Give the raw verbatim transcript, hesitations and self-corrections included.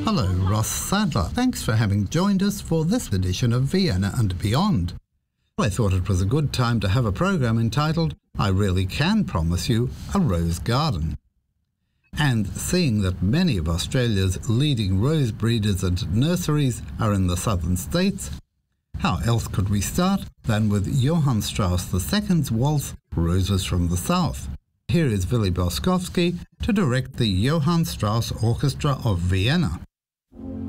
Hello, Ross Sadler. Thanks for having joined us for this edition of Vienna and Beyond. I thought it was a good time to have a program entitled I Really Can Promise You a Rose Garden. And seeing that many of Australia's leading rose breeders and nurseries are in the southern states, how else could we start than with Johann Strauss the Second's waltz, Roses from the South? Here is Willy Boskowski to direct the Johann Strauss Orchestra of Vienna.